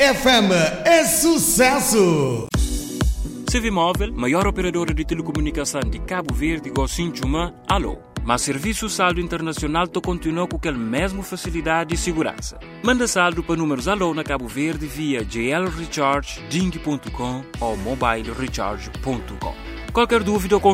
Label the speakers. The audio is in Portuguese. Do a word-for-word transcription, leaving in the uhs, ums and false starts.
Speaker 1: F M é sucesso!
Speaker 2: Civimóvel, maior operadora de telecomunicação de Cabo Verde, Gocinchuma, alô. Mas Serviço Saldo Internacional to continua com aquela mesma facilidade e segurança. Manda saldo para números alô na Cabo Verde via j l recharge ding ponto com ou mobile recharge ponto com. Qualquer dúvida ou